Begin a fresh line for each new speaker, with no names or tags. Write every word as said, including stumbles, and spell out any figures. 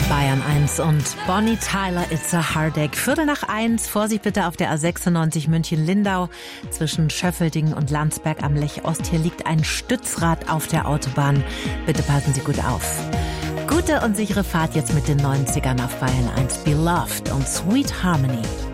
Bayern eins und Bonnie Tyler, It's a Heartache. Viertel nach eins, Vorsicht bitte auf der A sechsundneunzig München-Lindau. Zwischen Schöffeldingen und Landsberg am Lech Ost. Hier liegt ein Stützrad auf der Autobahn. Bitte passen Sie gut auf. Gute und sichere Fahrt jetzt mit den neunzigern auf Bayern eins. Beloved und Sweet Harmony.